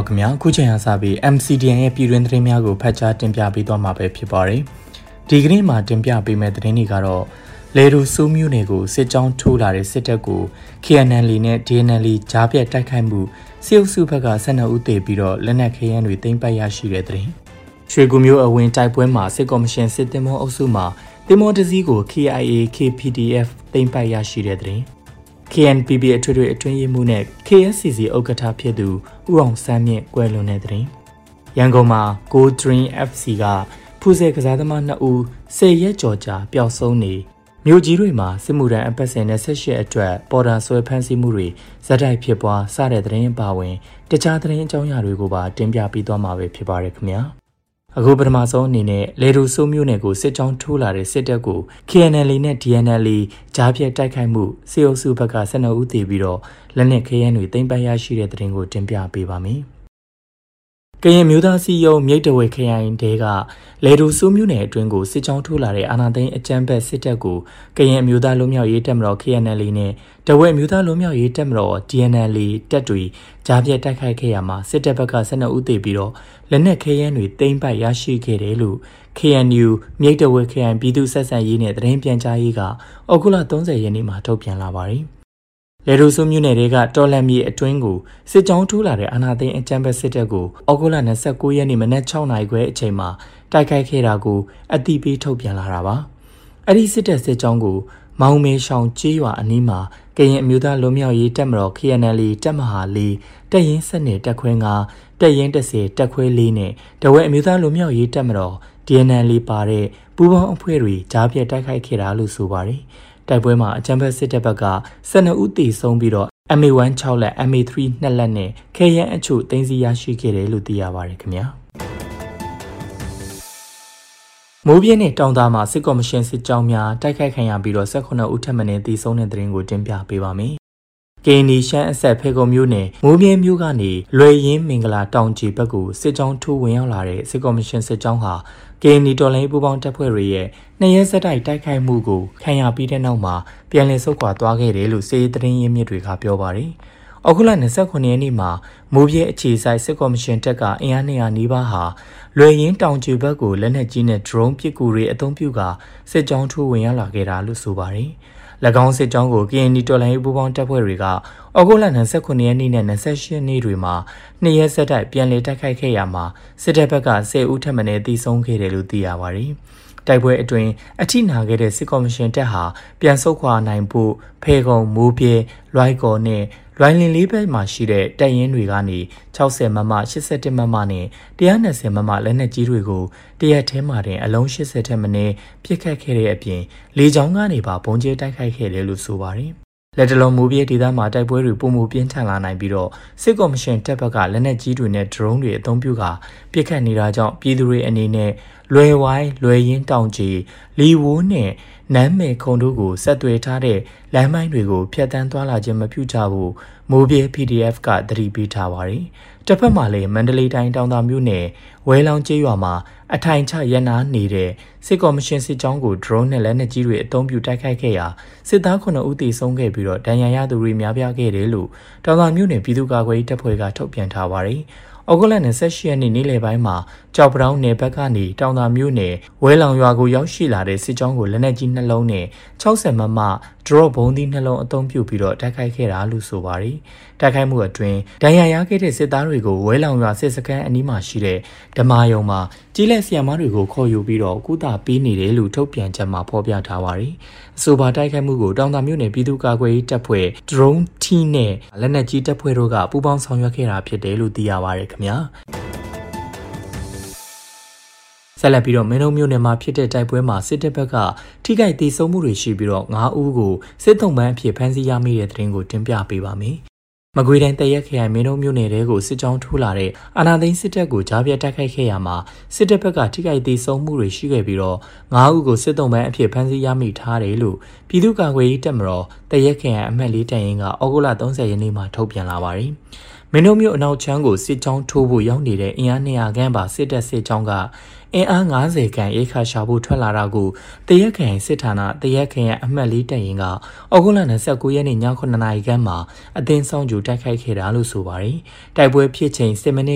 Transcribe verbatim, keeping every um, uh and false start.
ခင်ဗျာခုချိန်အားစပြီး M C D N ရဲ့ပြည်တွင်းသတင်းများကိုဖတ်ကြားတင်ပြပေးသွားမှာပဲဖြစ်ပါတယ်။ဒီကနေ့မှာတင်ပြပေးမယ့်သတင်းတွေကတော့လေဒူဆိုးမျိုးတွေကိုစစ်ကြောင်းထိုးလာတဲ့စစ်တပ်ကို K N L နဲ့ D N L ကြားပြတ်တိုက်ခိုက်မှုစစ်အုပ်စုဘက်ကဆန္ဒဦးတည်ပြီးတော့လက်နက်ခဲယမ်းတွေသိမ်းပိုက်ရရှိတဲ့သတင်း။ရွှေကူမျိုးအဝင်တိုက်ပွဲမှာစစ်ကော်မရှင်စစ်တင်မောအုပ်စုမှာတင်မောတစည်းကို K I A K P D F သိမ်းပိုက်ရရှိတဲ့သတင်း။ K N P P အထွေထွေအတွင်းရေးမှူးနဲ့ K S C C ဥက္ကဋ္ဌဖြစ်သူဦးအောင်ဆန်းမြင့်ကွယ်လွန်တဲ့သတင်း။ရန်ကုန်မှာ Go Dream F C ကဖူးဆဲကစားသမားနှစ်ဦးဆယ်ရက်ကျော်ကြာပျောက်ဆုံးနေမြို့ကြီးတွေမှာစစ်မှုထမ်းအပတ်စဉ်နဲ့ဆက်ရှစ်အတွက်ပေါ်တာဆွဲဖမ်းဆီးမှုတွေဇက်တိုက်ဖြစ်ပွားစတဲ့သတင်းအပါအဝင်တခြားသတင်းအကြောင်းအရာတွေကိုပါတင်ပြပေးသွားမှာပဲဖြစ်ပါတယ်ခင်ဗျာ။အခုပထမဆုံးအနေနဲ့လေဒူဆိုးမျိုးနယ်ကိုစစ်ကြောင်းထိုးလာတဲ့စစ်တပ်ကို K N L နဲ့ D N L ကြားပြတ်တိုက်ခိုက်မှုစစ်အုပ်စုဘက်ကဆန္ဒဦးတည်ပြီးတော့လက်နက်ခဲယမ်းတွေသိမ်းပိုက်ရရှိတဲ့သတင်းကိုတင်ပြပေးပါမယ်။ကရင်မျိုးသားစီယုံမြိတ်တဝဲခရိုင်တဲကလေဒူဆိုးမျိုးနယ်အတွင်းကိုစစ်ကြောင်းထိုးလာတဲ့အာဏာသိမ်းအကြမ်းဖက်စစ်တပ်ကိုကရင်မျိုးသားလူမျိုးရေးတပ်မတော် K N L နဲ့တဝဲမျိုးသားလူမျိုးရေးတပ်မတော် D N L တပ်တွေကြားပြတ်တိုက်ခိုက်ခဲ့ရမှာစစ်တပ်ဘက်ကဆန္ဒဦးတည်ပြီးတော့လက်နက်ခဲယမ်းတွေသိမ်းပိုက်ရရှိခဲ့တယ်လို့ K N U မြိတ်တဝဲခရိုင်ပြည်သူ့ဆက်ဆံရေးနဲ့သတင်းပြန်ကြားရေးကဩဂုတ်လ၃၀ရက်နေ့မှာထုတ်ပြန်လာပါတယ်။လေဒူဆိုးမျိုးနယ်တွေကတော်လန်မြေအတွင်းကိုစစ်ကြောင်းထိုးလာတဲ့အာဏာသိမ်းအကြမ်းဖက်စစ်တပ်ကိုဩဂုတ်လ၂၉ရက်နေ့မနက်၆နာရီခွဲအချိန်မှာတိုက်ခိုက်ခဲ့တာကိုအတိပေးထုတ်ပြန်လာတာပါ။အဲ့ဒီစစ်တပ်စစ်ကြောင်းကိုမောင်မေရှောင်ကျေးရွာအနီးမှာကရင်အမျိုးသားလူမျိုးရေးတပ်မတော် K N L တပ်မဟာလေးတပ်ရင်းစနစ်တပ်ခွဲ၅တပ်ရင်း၁၀တပ်ခွဲ၄နဲ့တဝဲအမျိုးသားလူမျိုးရေးတပ်မတော် D N L ပါတဲ့ပူးပေါင်းအဖွဲ့တွေကြားပြတ်တိုက်ခိုက်ခဲ့တာလို့ဆိုပါတယ်။တိုက်ပွဲမှာအကြမ်းဖက်စစ်တပ်ဘက်ကဆယ်နှစ်ဦးသေဆုံးပြီးတော့ M A ၁၆ လက် M A ၃ နှစ်လက်နဲ့ခဲယမ်းအချို့သိမ်းဆည်းရရှိခဲ့တယ်လို့သိရပါတယ်ခင်ဗျာမိုးပြင်းနဲ့တောင်သားမှာစစ်ကော်မရှင်စစ်ကြောင်းများတိုက်ခိုက်ခံရပြီးတော့၁၈ဦးထပ်မံသေဆုံးတဲ့သတင်းကိုတင်ပြပေးပါမယ်ကင်းနီရှမ်းအဆက်ဖေကုံမျိုးနယ်မိုးပြင်းမျိုးကနေလွယ်ရင်းမင်္ဂလာတောင်ကြီးဘက်ကိုစစ်ကြောင်းထိုးဝင်ရောက်လာတဲ့စစ်ကော်မရှင်စစ်ကြောင်းဟာကင်းနီတော်လိုင်းပူပေါင်းတပ်ဖွဲ့တွေရဲ့နှစ်ရက်ဆက်တိုက်တိုက်ခိုက်မှုကိုခံရပြီးတဲ့နောက်မှာပြန်လည်ဆုတ်ခွာသွားခဲ့တယ်လို့စစ်ရေးသတင်းရင်းမြစ်တွေကပြောပါတယ်။ဩဂုတ်လ၂၉ရက်နေ့မှာမိုးပြင်းအခြေစိုက်စစ်ကော်မရှင်တပ်ကအင်အားနှစ်ရာနီးပါးဟာလွယ်ရင်းတောင်ကြီးဘက်ကိုလက်နက်ကြီးနဲ့ drone ပစ်ကူတွေအသုံးပြုကာစစ်ကြောင်းထိုးဝင်ရောက်လာခဲ့တာလို့ဆိုပါတယ်။၎င်းစစ်ကြောင်းကို K N D တော်လိုင်းပူပေါင်းတပ်ဖွဲ့တွေကဩဂုတ်လ၂၉ရက်နေ့နဲ့၂၈ရက်နေ့တွေမှာနှစ်ရက်ဆက်တိုက်ပြန်လည်တိုက်ခိုက်ခဲ့ရမှာစစ်တပ်ဘက်က၁၀ဦးထပ်မံသေဆုံးခဲ့တယ်လို့သိရပါတယ်။တိုက်ပွဲအတွင်းအထိနာခဲ့တဲ့စစ်ကော်မရှင်တပ်ဟာပြန်ဆုတ်ခွာနိုင်ဖို့ဖေကုံမိုးပြဲလွိုက်ကော်နဲ့လွိုင်းလင်လေးဘက်မှာရှိတဲ့တပ်ရင်းတွေကနေ၆၀မမ၈၁မမနဲ့၁၂၀မမလက်နက်ကြီးတွေကိုတရက်ထဲမှာတင်အလုံး၈၀ထက်မနည်းပစ်ခတ်ခဲ့တဲ့အပြင်လေကြောင်းကနေပါဘုံကျဲတိုက်ခိုက်ခဲ့တယ်လို့ဆိုပါတယ်။လက်တလုံးမိုးပြဲဒေသမှာတိုက်ပွဲတွေပုံမှုပြင်းထန်လာနိုင်ပြီးတော့စစ်ကော်မရှင်တပ်ဘက်ကလက်နက်ကြီးတွေနဲ့ drone တွေအသုံးပြုကာပစ်ခတ်နေတာကြောင့်ပြည်သူတွေအနေနဲ့လွယ်ဝိုင်းလွယ်ရင်းတောင်ကြီးလီဝိုးနဲ့နမ်းမယ်ခုံတို့ကိုဆက်သွယ်ထားတဲ့လမ်းမိုင်းတွေကိုဖျက်ဆီးသွားလာခြင်းမပြုကြဘူးမိုးပြေ P D F ကသတိပေးထားပါတယ်။တစ်ဖက်မှာလည်းမန္တလေးတိုင်းတောင်သာမြို့နယ်ဝဲလောင်ကျေးရွာမှာအထိုင်ချရန်နာနေတဲ့စစ်ကော်မရှင်စစ်ကြောင်းကို drone နဲ့လက်နက်ကြီးတွေအသုံးပြုတိုက်ခိုက်ခဲ့ရာစစ်သားခုနှစ်ဦးသေဆုံးခဲ့ပြီးတော့ဒဏ်ရာရသူတွေများပြားခဲ့တယ်လို့တောင်သာမြို့နယ်ပြည်သူ့ကာကွယ်ရေးတပ်ဖွဲ့ကထုတ်ပြန်ထားပါတယ်။ဩဂုတ်လ၂၈ရက်နေ့နေ့လယ်ပိုင်းမှာကြောက်ပတောင်းနယ်ဘက်ကနေတောင်သာမြို့နယ်ဝဲလောင်ရွာကိုရောက်ရှိလာတဲ့စစ်ကြောင်းကိုလက်နက်ကြီးနှလုံးနဲ့၆၀မမ drop ဘုံသီးနှလုံးအသုံးပြုပြီးတော့တိုက်ခိုက်ခဲ့တာလို့ဆိုပါတယ်။တိုက်ခိုက်မှုအတွင်းဒဏ်ရာရခဲ့တဲ့စစ်သားတွေကိုဝဲလောင်ရွာစစ်စခန်းအနီးမှာရှိတဲ့ဓမာယုံမှာကြီးလက်ဆီယမ်မတွေကိုခေါ်ယူပြီးတော့ကုသပေးနေတယ်လို့ထုတ်ပြန်ချက်မှာဖော်ပြထားပါတယ်။အဆိုပါတိုက်ခိုက်မှုကိုတောင်သာမြို့နယ်ပြည်သူ့ကာကွယ်ရေးတပ်ဖွဲ့ drone team နဲ့လက်နက်ကြီးတပ်ဖွဲ့တို့ကပူးပေါင်းဆောင်ရွက်ခဲ့တာဖြစ်တယ်လို့သိရပါတယ်ခင်ဗျာ။ဆက်လက်ပြီးတော့မင်းတို့မြို့နယ်မှာဖြစ်တဲ့တိုက်ပွဲမှာစစ်တပ်ဘက်ကထိခိုက်ဒေဆုံးမှုတွေရှိပြီးတော့၅ဦးကိုစစ်တုံးပန်းအဖြစ်ဖမ်းဆီးရမိတဲ့သတင်းကိုတင်ပြပေးပါမယ်။မကွေးတိုင်းတရက်ခရိုင်မင်းတို့မြို့နယ်တဲကိုစစ်ကြောင်းထိုးလာတဲ့အာဏာသိမ်းစစ်တပ်ကိုကြားပြတ်တိုက်ခိုက်ခဲ့ရမှာစစ်တပ်ဘက်ကထိခိုက်ဒေဆုံးမှုတွေရှိခဲ့ပြီးတော့၅ဦးကိုစစ်တုံးပန်းအဖြစ်ဖမ်းဆီးရမိထားတယ်လို့ပြည်သူ့ကာကွယ်ရေးတပ်မတော်တရက်ခရိုင်အမှတ်လေးတပ်ရင်းကဩဂုတ်လ၃၀ရက်နေ့မှာထုတ်ပြန်လာပါတယ်။မင်းတို့မြို့အနောက်ချမ်းကိုစစ်ကြောင်းထိုးဖို့ရောက်နေတဲ့အင်အား၂ရာခန့်ပါစစ်တပ်စစ်ကြောင်းကအင်အား၅၀ခန့်ရိခါရှာဖို့ထွက်လာတာကိုတရက်ခရိုင်စစ်ဌာနတရက်ခရိုင်အမှတ်လေးတပ်ရင်းကဩဂုတ်လ၂၉ရက်နေ့ညခုနှစ်နာရီခန့်မှာအသင်းဆောင်ကြိုတိုက်ခိုက်ခဲ့တာလို့ဆိုပါတယ်။တိုက်ပွဲဖြစ်ချိန်၁၀မိနစ်